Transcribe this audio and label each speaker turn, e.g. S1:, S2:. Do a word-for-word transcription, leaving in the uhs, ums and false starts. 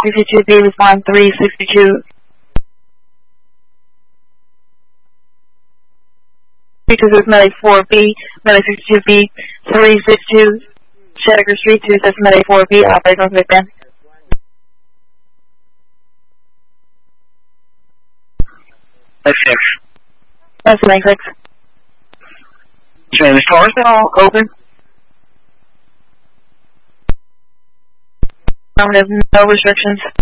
S1: sixty-two B, respond three sixty-two. This is Medic four B, Medic sixty-two B, three sixty-two, Checker Street, two six Medic four B, operator on victim.
S2: That's six.
S1: That's nine six.
S2: Okay, the car's now open?
S1: Um, there's no restrictions.